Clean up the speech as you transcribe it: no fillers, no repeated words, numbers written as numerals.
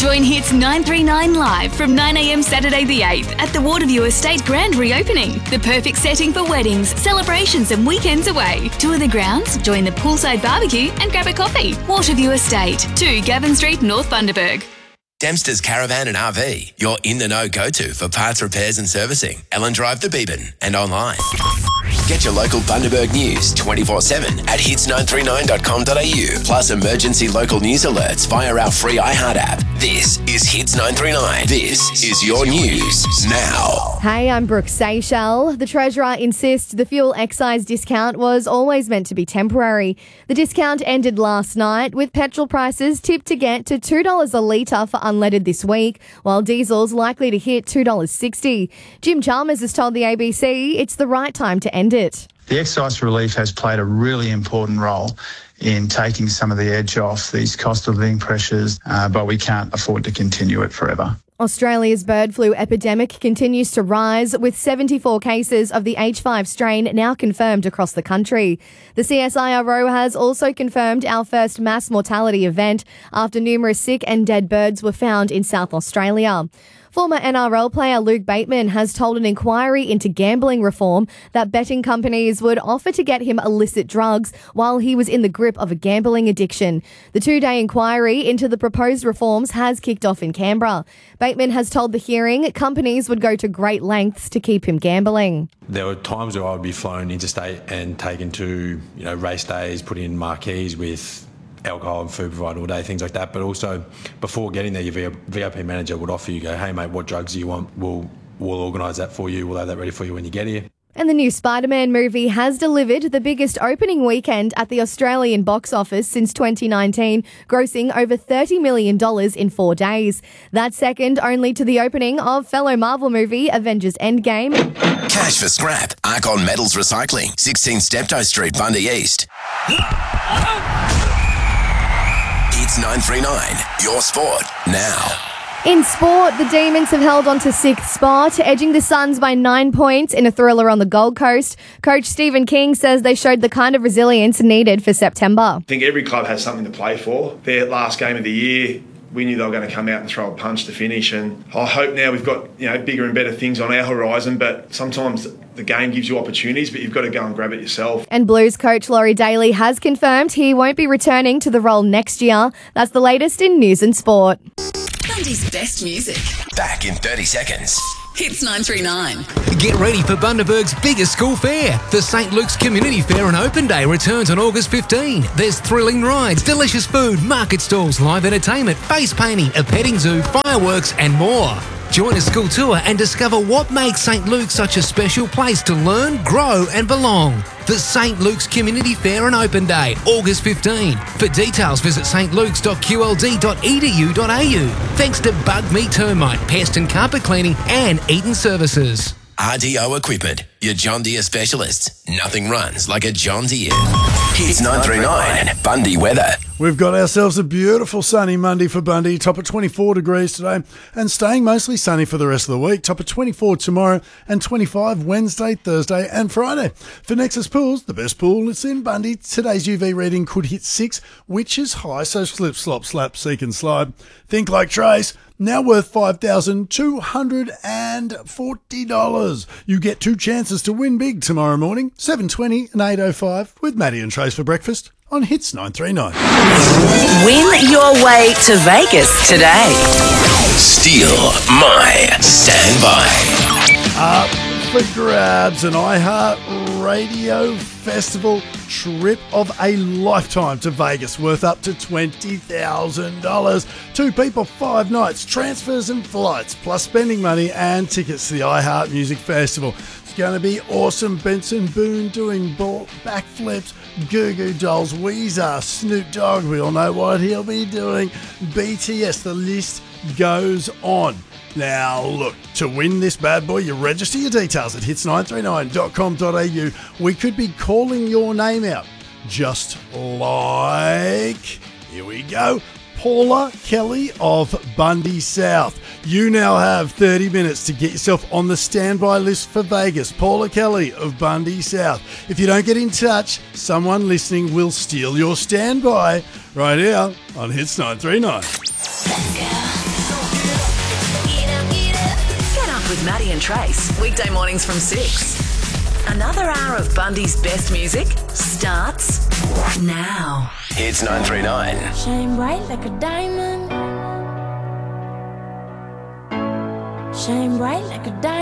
Join Hits 939 live from 9am Saturday the 8th at the Waterview Estate Grand Reopening. The perfect setting for weddings, celebrations and weekends away. Tour the grounds, join the poolside barbecue and grab a coffee. Waterview Estate, 2 Gavin Street, North Bundaberg. Dempster's Caravan and RV, your in-the-know go-to for parts repairs and servicing. Ellen Drive the Beeban and online. Get your local Bundaberg news 24/7 at hits939.com.au. Plus emergency local news alerts via our free iHeart app. This is Hits 939. This is your news now. Hey, I'm Brooke Seychelles. The Treasurer insists the fuel excise discount was always meant to be temporary. The discount ended last night with petrol prices tipped to get to $2 a litre for unleaded this week, while diesel's likely to hit $2.60. Jim Chalmers has told the ABC it's the right time to end it. The excise relief has played a really important role in taking some of the edge off these cost of living pressures, but we can't afford to continue it forever. Australia's bird flu epidemic continues to rise, with 74 cases of the H5 strain now confirmed across the country. The CSIRO has also confirmed our first mass mortality event after numerous sick and dead birds were found in South Australia. Former NRL player Luke Bateman has told an inquiry into gambling reform that betting companies would offer to get him illicit drugs while he was in the grip of a gambling addiction. The 2-day inquiry into the proposed reforms has kicked off in Canberra. Bateman has told the hearing companies would go to great lengths to keep him gambling. There were times where I would be flown interstate and taken to, race days, put in marquees with alcohol and food provided all day, things like that. But also, before getting there, your VIP manager would offer you, hey mate, what drugs do you want? We'll organise that for you. We'll have that ready for you when you get here. And the new Spider-Man movie has delivered the biggest opening weekend at the Australian box office since 2019, grossing over $30 million in 4 days. That's second only to the opening of fellow Marvel movie Avengers Endgame. Cash for scrap. Arcon Metals Recycling. 16 Steptoe Street, Bundy East. Hits 939. Your sport now. In sport, the Demons have held on to 6th spot, edging the Suns by 9 points in a thriller on the Gold Coast. Coach Stephen King says they showed the kind of resilience needed for September. I think every club has something to play for. Their last game of the year, we knew they were going to come out and throw a punch to finish, and I hope now we've got bigger and better things on our horizon, but sometimes the game gives you opportunities, but you've got to go and grab it yourself. And Blues coach Laurie Daly has confirmed he won't be returning to the role next year. That's the latest in news and sport. Bundy's best music. Back in 30 seconds. Hits 939. Get ready for Bundaberg's biggest school fair. The St. Luke's Community Fair and Open Day returns on August 15. There's thrilling rides, delicious food, market stalls, live entertainment, face painting, a petting zoo, fireworks and more. Join a school tour and discover what makes St. Luke's such a special place to learn, grow and belong. The St. Luke's Community Fair and Open Day, August 15. For details, visit stlukes.qld.edu.au. Thanks to Bug Me Termite, Pest and Carpet Cleaning and Eaton Services. RDO Equipment, your John Deere specialists. Nothing runs like a John Deere. Hits 939, Bundy weather. We've got ourselves a beautiful sunny Monday for Bundy, top of 24 degrees today, and staying mostly sunny for the rest of the week, top of 24 tomorrow and 25 Wednesday, Thursday and Friday. For Nexus Pools, the best pool is in Bundy. Today's UV reading could hit 6, which is high, so slip, slop, slap, seek and slide. Think like Trace, now worth $5,240. You get 2 chances to win big tomorrow morning, 7:20 and 8:05 with Maddie and Trace for breakfast on Hits 939. Win your way to Vegas today. Steal my standby. Up for grabs, an iHeart Radio Festival trip of a lifetime to Vegas worth up to $20,000. 2 people, 5 nights, transfers and flights, plus spending money and tickets to the iHeart Music Festival. It's going to be awesome. Benson Boone doing backflips, Goo Goo Dolls, Weezer, Snoop Dogg, we all know what he'll be doing, BTS, the list goes on. Now, look, to win this bad boy, you register your details at hits939.com.au. We could be calling your name out, just like, here we go, Paula Kelly of Bundy South. You now have 30 minutes to get yourself on the standby list for Vegas. Paula Kelly of Bundy South. If you don't get in touch, someone listening will steal your standby right here on Hits 939. with Maddie and Trace, weekday mornings from 6. Another hour of Bundy's best music starts now. Hits 939. Shine bright like a diamond. Shine bright like a diamond.